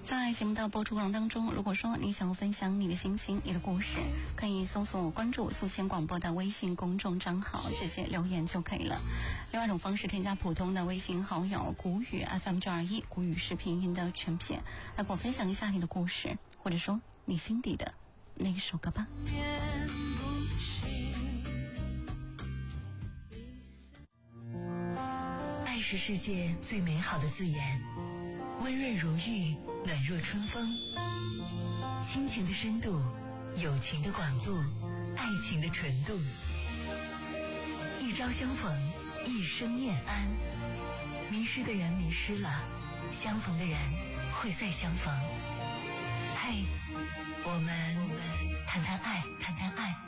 在节目的播出过程当中，如果说你想要分享你的心情、你的故事，可以搜索关注宿迁广播的微信公众账号，直接留言就可以了。另外一种方式，添加普通的微信好友谷雨 FM921，谷雨是拼音的全篇，来给我分享一下你的故事，或者说你心底的那一首歌吧。 爱是世界最美好的字眼，温润如玉，暖若春风。亲情的深度，友情的广度，爱情的纯度。一朝相逢，一生念安。迷失的人迷失了，相逢的人会再相逢。嗨，我们谈谈爱，谈谈爱。